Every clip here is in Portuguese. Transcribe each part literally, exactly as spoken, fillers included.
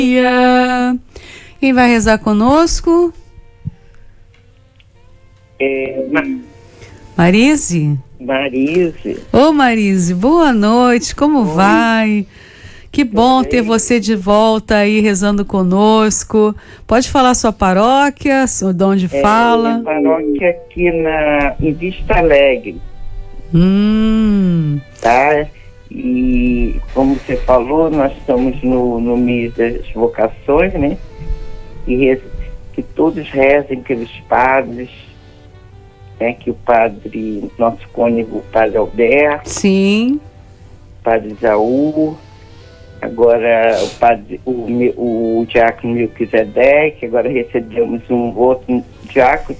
Quem vai rezar conosco? É, Ma- Marise? Marise. Ô Marise, boa noite, como Oi. vai? Que bom ter você de volta aí rezando conosco. Pode falar sua paróquia, de onde fala? É, paróquia aqui na, em Vista Alegre, Hum, tá? E como você falou, nós estamos no, no mês das vocações, né? E re- que todos rezem pelos padres, né? Que o padre, nosso cônego, o padre Alberto, sim. o padre Isaú, agora o padre, o, me- o diácono Melquisedeque, agora recebemos um outro diácono,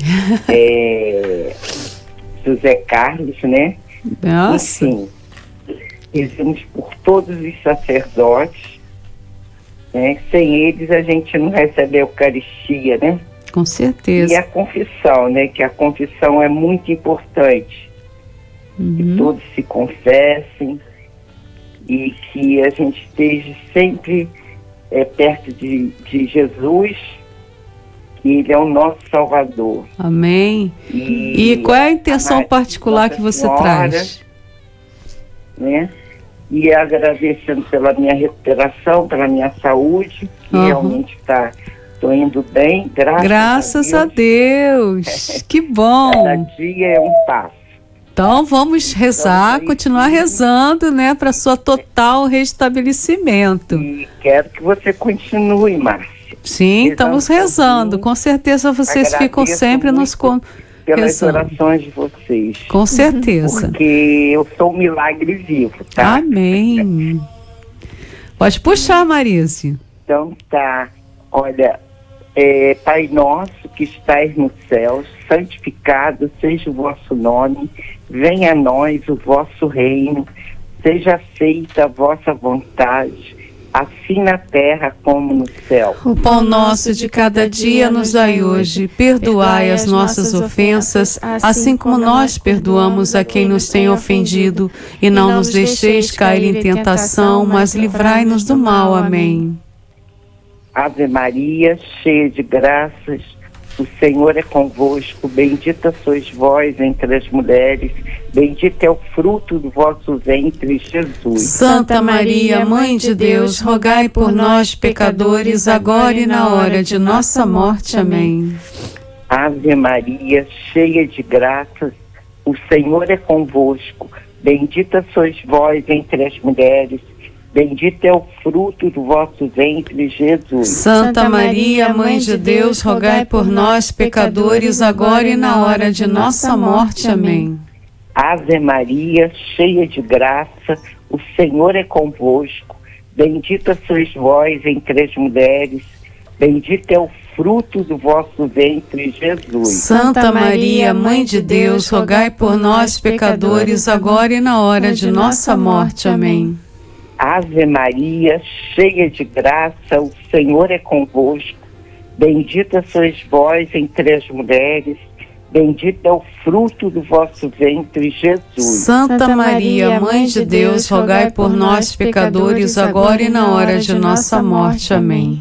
é, José Carlos, né? Nossa, Enfim, rezamos por todos os sacerdotes, né? Sem eles a gente não recebe a Eucaristia, né? com E certeza. a confissão, né? Que a confissão é muito importante. Que Uhum. todos se confessem e que a gente esteja sempre é, perto de, de Jesus, que Ele é o nosso Salvador. Amém. E, E qual é a intenção Ma- particular Nossa que você Senhora, traz? né? E agradecendo pela minha recuperação, pela minha saúde, que Uhum. realmente está tô indo bem, graças, Graças a a Deus. Deus. Que Cada bom. dia é um passo. Então vamos rezar, Estamos aí continuar firmes. rezando, né, para sua total restabelecimento. E quero que você continue, Márcia, Sim, rezando estamos por rezando. mim. Com certeza vocês Agradeço ficam sempre nos muito con... pelas rezando. orações de vocês. Com certeza. Porque eu sou um milagre vivo, tá? Amém. Pode puxar, Marise. Então tá. Olha, é, Pai nosso que estais nos céus, santificado seja o vosso nome, venha a nós o vosso reino, seja feita a vossa vontade, assim na terra como no céu. O pão nosso de cada dia nos dai hoje. Perdoai as nossas ofensas, assim como nós perdoamos a quem nos tem ofendido. E não nos deixeis cair em tentação, mas livrai-nos do mal. Amém. Ave Maria, cheia de graças, o Senhor é convosco, bendita sois vós entre as mulheres, bendito é o fruto do vosso ventre, Jesus. Santa Maria, Mãe de Deus, rogai por nós, pecadores, agora e na hora de nossa morte. Amém. Ave Maria, cheia de graças, o Senhor é convosco, bendita sois vós entre as mulheres, bendito é o fruto do vosso ventre, Jesus. Santa Maria, Mãe de Deus, rogai por nós, pecadores, agora e na hora de nossa morte. Amém. Ave Maria, cheia de graça, o Senhor é convosco, bendita sois vós entre as mulheres, bendito é o fruto do vosso ventre, Jesus. Santa Maria, Mãe de Deus, rogai por nós, pecadores, agora e na hora de nossa morte. Amém. Ave Maria, cheia de graça, o Senhor é convosco, bendita sois vós entre as mulheres, bendito é o fruto do vosso ventre, Jesus. Santa Maria, Mãe de Deus, rogai por nós, pecadores, agora e na hora de nossa morte. Amém.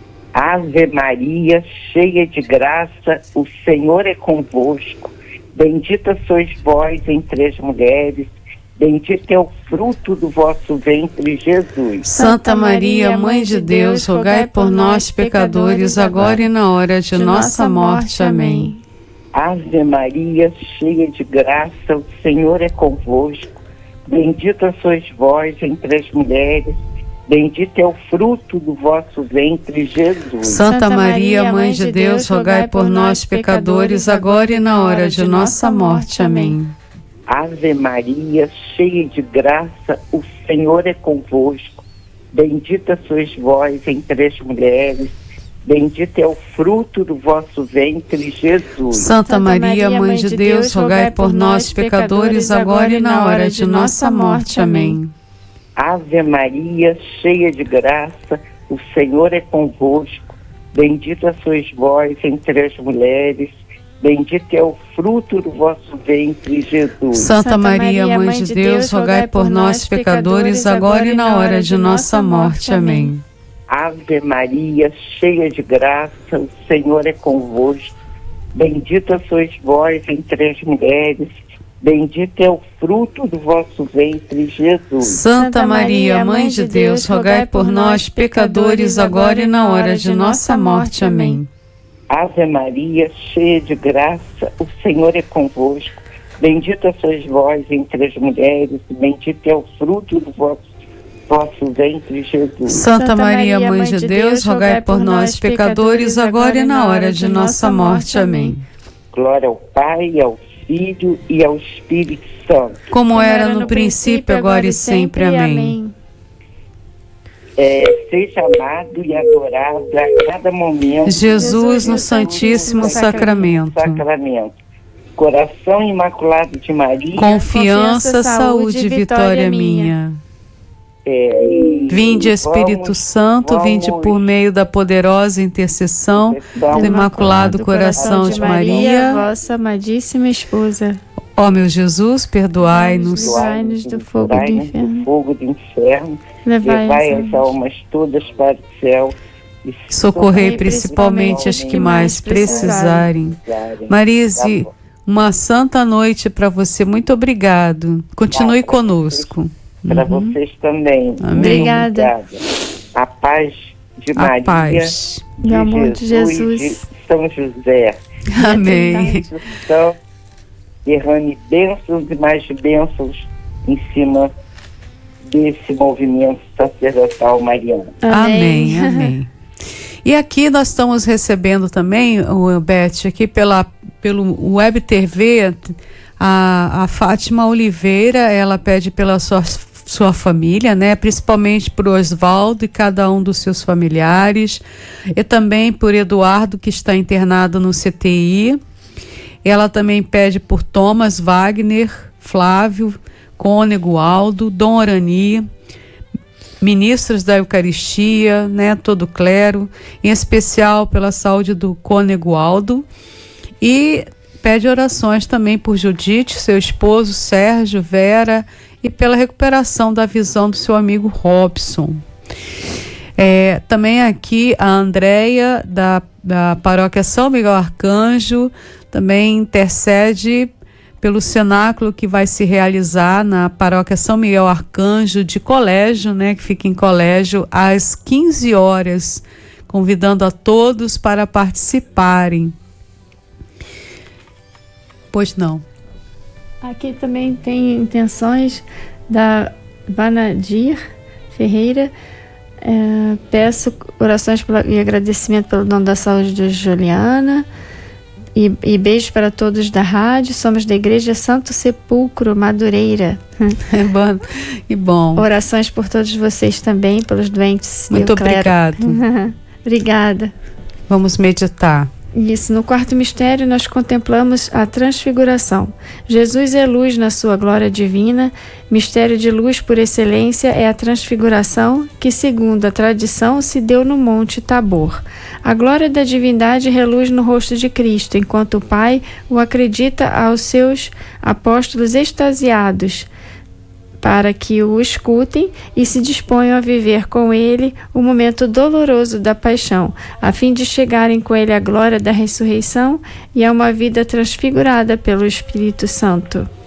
Ave Maria, cheia de graça, o Senhor é convosco, bendita sois vós entre as mulheres, bendito é o fruto do vosso ventre, Jesus. Santa Maria, Mãe de Deus, rogai por nós, pecadores, agora e na hora de nossa morte. Amém. Ave Maria, cheia de graça, o Senhor é convosco, bendita sois vós entre as mulheres, bendito é o fruto do vosso ventre, Jesus. Santa Maria, Mãe de Deus, rogai por nós, pecadores, agora e na hora de nossa morte. Amém. Ave Maria, cheia de graça, o Senhor é convosco, bendita sois vós entre as mulheres, bendito é o fruto do vosso ventre, Jesus. Santa Maria, Mãe de Deus, rogai por nós, pecadores, agora e na hora de nossa morte. Amém. Ave Maria, cheia de graça, o Senhor é convosco, bendita sois vós entre as mulheres, bendito é o fruto do vosso ventre, Jesus. Santa Maria, Mãe de Deus, rogai por nós, pecadores, agora e na hora de nossa morte. Amém. Ave Maria, cheia de graça, o Senhor é convosco. Bendita sois vós entre as mulheres, bendito é o fruto do vosso ventre, Jesus. Santa Maria, Mãe de Deus, rogai por nós, pecadores, agora e na hora de nossa morte. Amém. Ave Maria, cheia de graça, o Senhor é convosco. Bendita sois vós entre as mulheres, bendito é o fruto do vosso, vosso ventre, Jesus. Santa Maria, Mãe de Deus, rogai por nós, pecadores, agora e na hora de nossa morte. Amém. Glória ao Pai, ao Filho e ao Espírito Santo. Como era no princípio, agora e sempre. Amém. É, seja amado e adorado a cada momento Jesus no Santíssimo Sacramento. Sacramento. Coração Imaculado de Maria, confiança, saúde e vitória minha. É, e Vinde, Espírito vamos, Santo, vamos, vinde por meio da poderosa intercessão do Imaculado Coração de Maria, vossa amadíssima esposa. Ó meu Jesus, perdoai-nos. Livrai-nos do fogo do inferno. do fogo do inferno. Levai Levai as as almas todas para o céu. E Socorrei principalmente as que mais precisarem. Marise, uma santa noite para você. Muito obrigado. Continue conosco. Para Uhum. vocês também. Amém. Obrigada. A paz de A Maria, paz. Do amor de Jesus. de São José. Amém. Então, derrame bênçãos e mais bênçãos em cima desse movimento sacerdotal mariano. Amém, amém. E aqui nós estamos recebendo também, o Beth, aqui pela, pelo Web T V, a, a Fátima Oliveira, ela pede pela sua, sua família, né? Principalmente por Oswaldo e cada um dos seus familiares, e também por Eduardo, que está internado no C T I. Ela também pede por Thomas, Wagner, Flávio, Cônego Aldo, Dom Arani, ministros da Eucaristia, né, todo o clero, em especial pela saúde do Cônego Aldo, e pede orações também por Judite, seu esposo Sérgio, Vera, e pela recuperação da visão do seu amigo Robson. É, também aqui a Andréia, da, da paróquia São Miguel Arcanjo, também intercede pelo cenáculo que vai se realizar na paróquia São Miguel Arcanjo de Colégio, né, que fica em Colégio, às quinze horas, convidando a todos para participarem. Pois não. Aqui também tem intenções da Vanadir Ferreira. É, peço orações pela, e agradecimento pelo dom da saúde de Juliana. E, e beijos para todos da rádio. Somos da Igreja Santo Sepulcro, Madureira. É bom. E bom. Orações por todos vocês também, pelos doentes. Muito obrigado. Obrigada. Vamos meditar. Isso, no quarto mistério nós contemplamos a transfiguração. Jesus é luz na sua glória divina. Mistério de luz por excelência é a transfiguração que, segundo a tradição, se deu no Monte Tabor. A glória da divindade reluz no rosto de Cristo, enquanto o Pai o acredita aos seus apóstolos extasiados, para que o escutem e se disponham a viver com ele o momento doloroso da paixão, a fim de chegarem com ele à glória da ressurreição e a uma vida transfigurada pelo Espírito Santo.